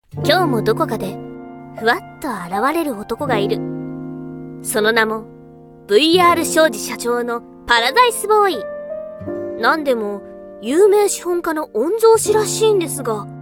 今日もどこかでふわっと現れる男がいる。その名も VR 商事社長のパラダイスボーイ。なんでも有名資本家の御曹司らしいんですが、